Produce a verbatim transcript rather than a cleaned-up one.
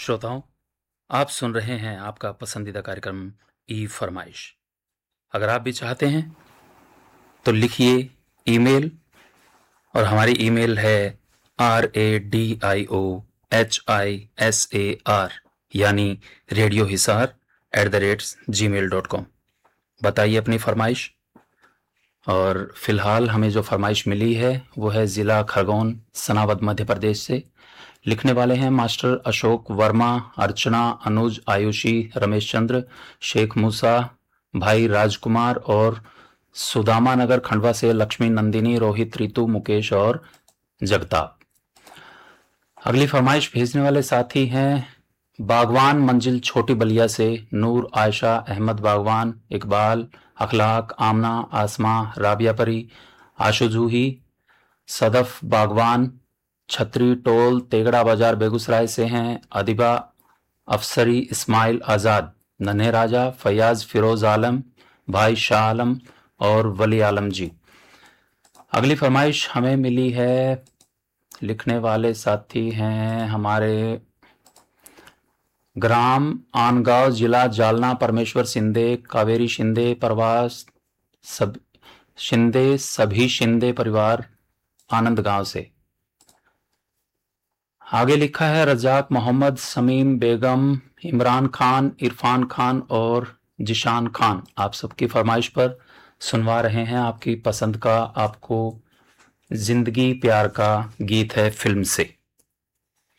श्रोताओं, आप सुन रहे हैं आपका पसंदीदा कार्यक्रम ई फरमाइश। अगर आप भी चाहते हैं तो लिखिए ईमेल, और हमारी ईमेल है R A D I O H I S A R यानी radio Hisar at the rate ji mail dot com. बताइए अपनी फरमाइश। और फिलहाल हमें जो फरमाइश मिली है वो है ज़िला खरगोन, सनावद, मध्य प्रदेश से। लिखने वाले हैं मास्टर अशोक वर्मा, अर्चना, अनुज, आयुषी, रमेश चंद्र, शेख मूसा, भाई राजकुमार और सुदामा नगर खंडवा से लक्ष्मी, नंदिनी, रोहित, रितु, मुकेश और जगताप। अगली फरमाइश भेजने वाले साथी हैं बागवान मंजिल, छोटी बलिया से नूर, आयशा, अहमद बागवान, इकबाल, अखलाक, आमना, आसमा, राबिया परी, आशु जूही, सदफ बागवान, छतरी टोल, तेगड़ा बाजार, बेगूसराय से हैं अदिबा, अफसरी, इस्माइल आज़ाद, नन्हे राजा, फयाज, फिरोज आलम, भाई शाह आलम और वली आलम जी। अगली फरमाइश हमें मिली है, लिखने वाले साथी हैं हमारे ग्राम आनगांव, जिला जालना, परमेश्वर शिंदे, कावेरी शिंदे, प्रवास सब शिंदे, सभी शिंदे परिवार, आनंद गांव से। आगे लिखा है रजाक मोहम्मद, समीम बेगम, इमरान खान, इरफान खान और जिशान खान। आप सबकी फरमाइश पर सुनवा रहे हैं आपकी पसंद का, आपको जिंदगी प्यार का गीत है फिल्म से।